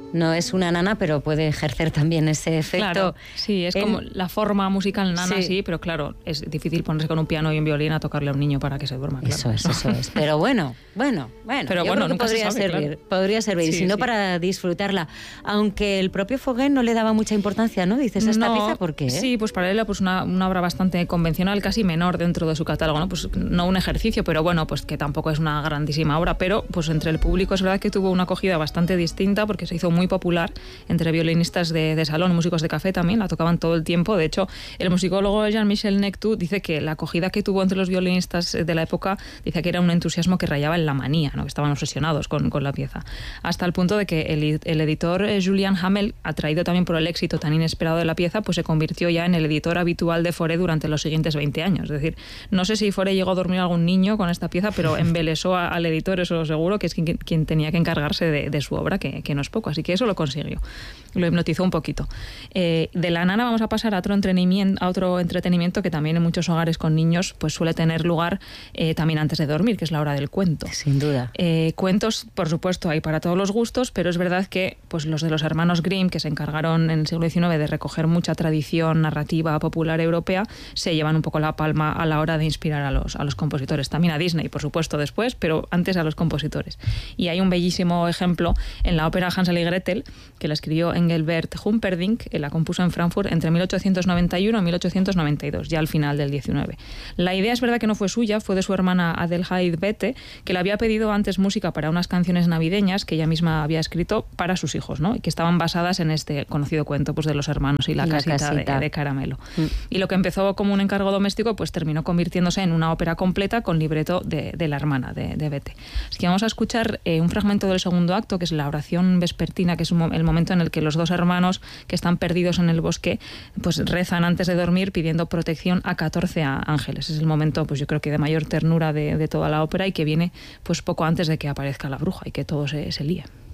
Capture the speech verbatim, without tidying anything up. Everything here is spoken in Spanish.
No es una nana, pero puede ejercer también ese efecto. Claro, sí, es en... como la forma musical nana, sí. sí, pero claro, es difícil ponerse con un piano y un violín a tocarle a un niño para que se duerma. Claro. Eso es, eso es. Pero bueno, bueno, bueno. Pero yo bueno, creo que nunca podría se sabe, servir, claro. podría servir, Sí, si no sí. para disfrutarla. Aunque el propio Foguet no le daba mucha importancia, ¿no? Dices, ¿a esta no, pieza por qué? Sí, pues para él pues una, una obra bastante convencional, casi menor dentro de su catálogo, ¿no? Pues no un ejercicio, pero bueno, pues que tampoco es una grandísima obra, pero pues entre el público es verdad que tuvo una acogida bastante distinta porque se hizo muy popular entre violinistas de, de salón, músicos de café también, la tocaban todo el tiempo. De hecho, el musicólogo Jean-Michel Nectou dice que la acogida que tuvo entre los violinistas de la época, dice que era un entusiasmo que rayaba en la manía, ¿no? Que estaban obsesionados con, con la pieza. Hasta el punto de que el, el editor Julian Hamel, atraído también por el éxito tan inesperado de la pieza, pues se convirtió ya en el editor habitual de Fauré durante los siguientes veinte años. Es decir, no sé si Fauré llegó a dormir a algún niño con esta pieza, pero embelesó a, al editor, eso seguro, que es quien, quien tenía que encargarse de, de su obra, que, que no es poco. Así que eso lo consiguió. Lo hipnotizó un poquito. Eh, de la nana vamos a pasar a otro entretenimiento, a otro entretenimiento que también en muchos hogares con niños pues suele tener lugar eh, también antes de dormir, que es la hora del cuento. Sin duda. Eh, cuentos, por supuesto, hay para todos los gustos, pero es verdad que pues los de los hermanos Grimm, que se encargaron en el siglo diecinueve de recoger mucha tradición narrativa popular europea, se llevan un poco la palma a la hora de inspirar a los, a los compositores. También a Disney, por supuesto, después, pero antes a los compositores. Y hay un bellísimo ejemplo en la ópera Hansel y Gretel, que la escribió Engelbert Humperdinck, que la compuso en Frankfurt entre mil ochocientos noventa y uno y mil ochocientos noventa y dos, ya al final del diecinueve. La idea es verdad que no fue suya, fue de su hermana Adelheid Bette, que le había pedido antes música para unas canciones navideñas que ella misma había escrito para sus hijos, ¿no? Y que estaban basadas en este conocido cuento pues, de los hermanos y la, y casita, la casita. De, de caramelo. Mm. Y lo que empezó como un encargo doméstico pues terminó convirtiéndose en una ópera completa con libreto de, de la hermana de, de Bette. Así que vamos a escuchar eh, un fragmento del segundo acto, que es la oración vespertina, que es un, el momento en el que los dos hermanos que están perdidos en el bosque pues rezan antes de dormir pidiendo protección a catorce ángeles. Es el momento, pues yo creo que de mayor ternura de, de toda la ópera y que viene pues poco antes de que aparezca la bruja y que todo se, se líe.